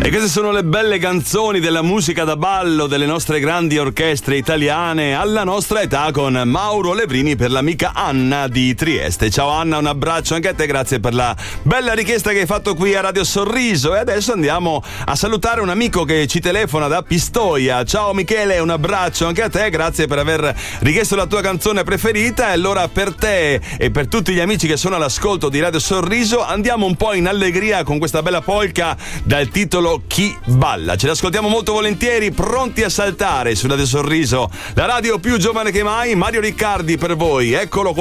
E queste sono le belle canzoni della musica da ballo delle nostre grandi orchestre italiane alla nostra età, con Mauro Levrini per l'amica Anna di Trieste. Ciao Anna, un abbraccio anche a te, grazie per la bella richiesta che hai fatto qui a Radio Sorriso. E adesso andiamo a salutare un amico che ci telefona da Pistoia. Ciao Michele, un abbraccio anche a te, grazie per aver richiesto la tua canzone preferita. E allora per te e per tutti gli amici che sono all'ascolto di Radio Sorriso andiamo un po' in allegria con questa bella polka dal titolo Chi balla. Ce l'ascoltiamo molto volentieri, pronti a saltare su Radio Sorriso, la radio più giovane che mai. Mario Riccardi per voi, eccolo qua.